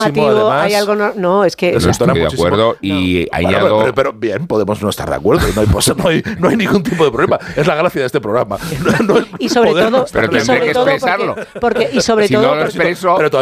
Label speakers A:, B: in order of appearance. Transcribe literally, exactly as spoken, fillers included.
A: normativo, hay algo no, no es que
B: Eso
A: la,
B: estoy de acuerdo y
C: no.
B: añado
C: Bueno, pero, pero bien, podemos no estar de acuerdo, no hay, no hay, no hay ningún tipo de problema. Es la gracia de este programa. No, no es
A: y sobre todo,
B: pero
A: y sobre
B: que
A: todo
B: expresarlo.
A: porque, porque y sobre
B: si
A: todo
B: no lo expreso,
C: pero